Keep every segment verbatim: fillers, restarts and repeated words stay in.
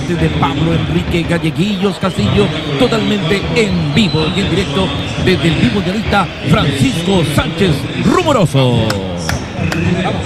parte de Pablo Enrique Galleguillos Castillo, totalmente en vivo y en directo desde el vivo mundialista Francisco Sánchez Rumoroso. Vamos.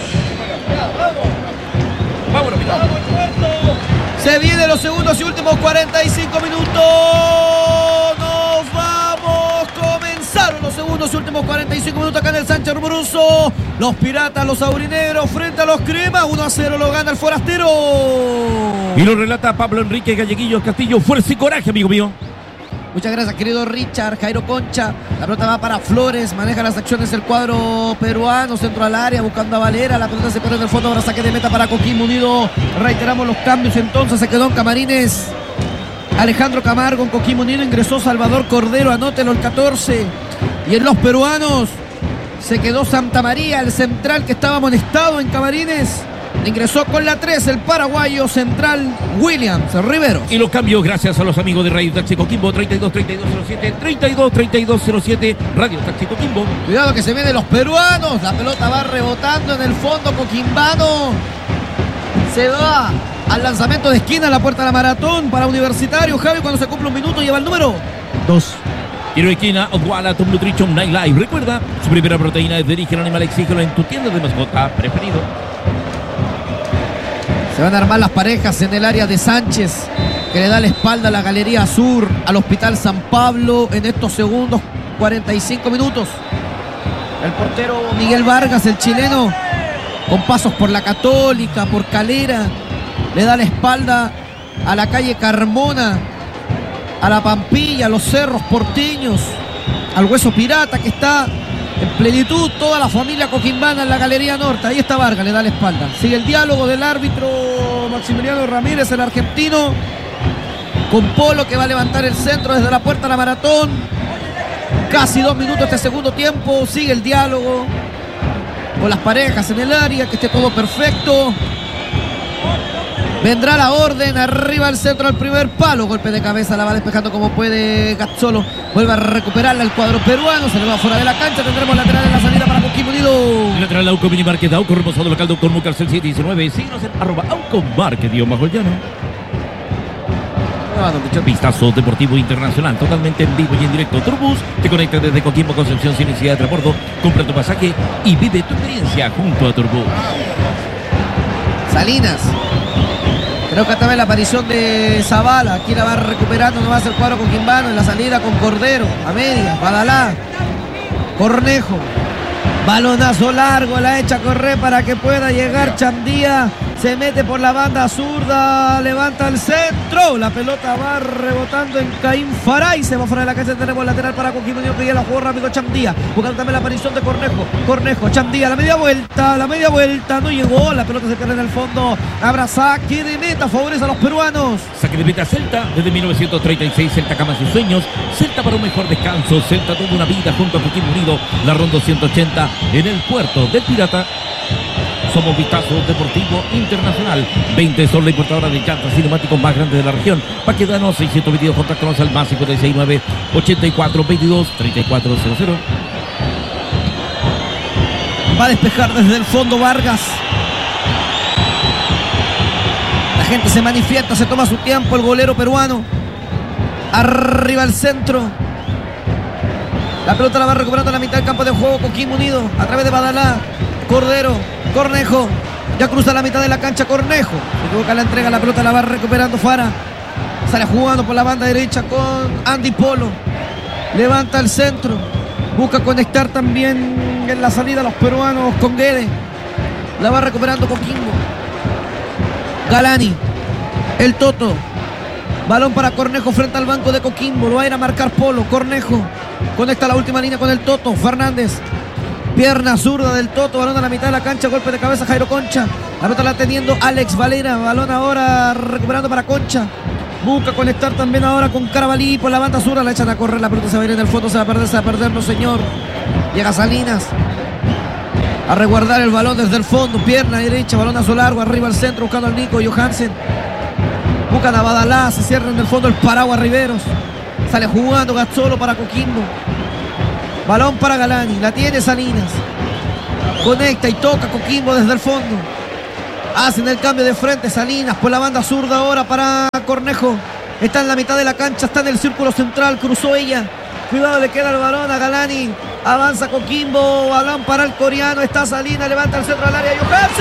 Vámonos, se vienen los segundos y últimos cuarenta y cinco minutos. Nos vamos. Comenzaron los segundos y últimos cuarenta y cinco minutos acá en el Sánchez Rumoroso. Los piratas, los aurinegros frente a los cremas. uno a cero lo gana el forastero. Y lo relata Pablo Enrique Galleguillos Castillo. Fuerza y coraje, amigo mío. Muchas gracias, querido Richard. Jairo Concha, la pelota va para Flores, maneja las acciones el cuadro peruano, centro al área, buscando a Valera, la pelota se pierde en el fondo, ahora saque de meta para Coquimbo Unido. Reiteramos los cambios entonces, se quedó en Camarines Alejandro Camargo, en Coquimbo Unido ingresó Salvador Cordero, anótelo, el catorce. Y en los peruanos se quedó Santa María, el central que estaba amonestado en Camarines. Ingresó con la tres el paraguayo central Williams Riveros. Y los cambios gracias a los amigos de Radio Taxi Coquimbo. Treinta y dos, treinta y dos, cero siete, treinta y dos, treinta y dos, cero siete, Radio Taxi Coquimbo. Cuidado que se vienen los peruanos. La pelota va rebotando en el fondo coquimbano. Se va al lanzamiento de esquina a la puerta de la maratón para Universitario. Javi, cuando se cumple un minuto lleva el número dos. Tiro de esquina, Odwalla Top Nutrition Night Live. Recuerda, su primera proteína es de origen animal. Exígelo en tu tienda de mascota preferido. Se van a armar las parejas en el área de Sánchez, que le da la espalda a la Galería Sur, al Hospital San Pablo en estos segundos cuarenta y cinco minutos. El portero Miguel Vargas, el chileno, con pasos por la Católica, por Calera, le da la espalda a la calle Carmona, a la Pampilla, a los cerros porteños, al Hueso Pirata, que está en plenitud, toda la familia coquimbana en la Galería Norte. Ahí está Vargas, le da la espalda. Sigue el diálogo del árbitro Maximiliano Ramírez, el argentino, con Polo, que va a levantar el centro desde la puerta de la maratón. Casi dos minutos este segundo tiempo. Sigue el diálogo con las parejas en el área, que esté todo perfecto. Vendrá la orden, arriba al centro al primer palo, golpe de cabeza, la va despejando como puede Gazzolo, vuelve a recuperarla el cuadro peruano, se le va fuera de la cancha, tendremos lateral en la salida para Coquimbo Unido. Lateral Auco Mini Market, Auco reposado local, doctor Mucarcel siete diecinueve, síguenos en arroba Auco Market, Dios Majollano. Vistazo Deportivo Internacional, totalmente en vivo y en directo. Turbus te conecta desde Coquimbo, Concepción sin necesidad de transbordo. Compra tu pasaje y vive tu experiencia junto a Turbus. Salinas. Creo que también la aparición de Zavala. Aquí la va recuperando, no va a ser cuadro coquimbano en la salida con Cordero. A media, Badalá, Cornejo. Balonazo largo, la echa a correr para que pueda llegar Chandía. Se mete por la banda zurda, levanta el centro. La pelota va rebotando en Caín Faray. Se va fuera de la cancha, tenemos lateral para Coquimbo Unido, que ya la jugó rápido Chandía. Buscando también la aparición de Cornejo. Cornejo, Chandía, la media vuelta, la media vuelta. No llegó, la pelota se pierde en el fondo. Habrá saque de meta, favorece a los peruanos. Saque de meta Celta, desde mil novecientos treinta y seis, Celta cama sus sueños. Celta para un mejor descanso. Celta toda una vida junto a Coquimbo Unido. La ronda ciento ochenta en el puerto del Pirata. Somos Vistazo Deportivo Internacional. veinte son la importadora de llantas cinemáticos más grande de la región. Paquetanos seiscientos veintidós, contáctanos al más cinco seis nueve, ochenta y cuatro, veintidós, treinta y cuatro cero cero. Va a despejar desde el fondo Vargas. La gente se manifiesta, se toma su tiempo el golero peruano. Arriba al centro. La pelota la va recuperando en la mitad del campo de juego Coquimbo Unido a través de Badalá, Cordero, Cornejo. Ya cruza la mitad de la cancha Cornejo. Se equivoca la entrega, la pelota la va recuperando Fara. Sale jugando por la banda derecha con Andy Polo. Levanta el centro. Busca conectar también en la salida los peruanos con Guede. La va recuperando Coquimbo. Galani. El Toto. Balón para Cornejo frente al banco de Coquimbo. Lo va a ir a marcar Polo. Cornejo. Conecta la última línea con el Toto. Fernández. Pierna zurda del Toto. Balón a la mitad de la cancha. Golpe de cabeza Jairo Concha. La pelota la teniendo Alex Valera. Balón ahora recuperando para Concha. Busca conectar también ahora con Carabalí por la banda zurda. La echan a correr. La pelota se va a ir en el fondo. Se va a perder. Se va a perder. No, señor. Llega Salinas a resguardar el balón desde el fondo. Pierna derecha. Balonazo largo. Arriba al centro. Buscando al Nico Johansen. Buscan a Badalá. Se cierra en el fondo el paraguas Riveros. Sale jugando Gazzolo para Coquimbo. Balón para Galani. La tiene Salinas. Conecta y toca Coquimbo desde el fondo. Hacen el cambio de frente Salinas por la banda zurda ahora para Cornejo. Está en la mitad de la cancha, está en el círculo central, cruzó ella. Cuidado, le queda el balón a Galani. Avanza Coquimbo, balón para el coreano. Está Salina, levanta el centro al área. Johansen.